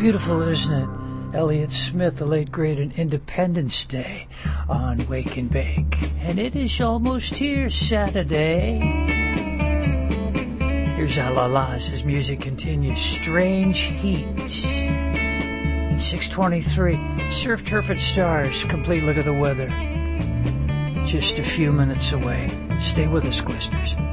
Beautiful, isn't it? Elliott Smith, the late great, and Independence Day on Wake and Bake. And it is almost here, Saturday. Here's La as music continues. Strange Heat. 6:23. Surf, turf, and stars. Complete look at the weather. Just a few minutes away. Stay with us, listeners.